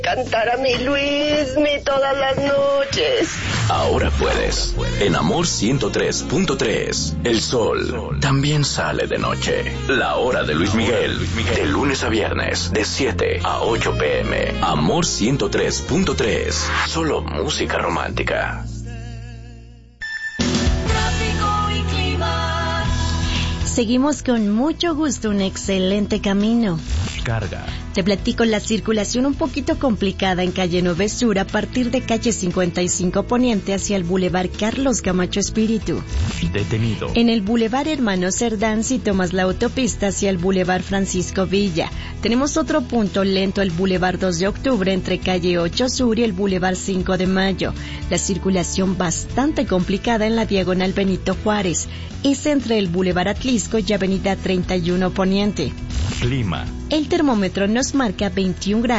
Cantar a mi Luismi todas las noches. Ahora puedes. En Amor 103.3, el sol también sale de noche. La hora de Luis Miguel, de lunes a viernes, de 7 a 8 p.m. Amor 103.3, solo música romántica. Seguimos con mucho gusto, un excelente camino. Carga. Te platico la circulación un poquito complicada en calle 9 Sur a partir de calle 55 Poniente hacia el Boulevard Carlos Camacho Espíritu. Detenido. En el Boulevard Hermano Cerdán si tomas la autopista hacia el Boulevard Francisco Villa. Tenemos otro punto lento, el Boulevard 2 de Octubre entre calle 8 Sur y el Boulevard 5 de Mayo. La circulación bastante complicada en la diagonal Benito Juárez. Es entre el Boulevard Atlisco y avenida 31 Poniente. Clima. El termómetro nos marca 21 grados.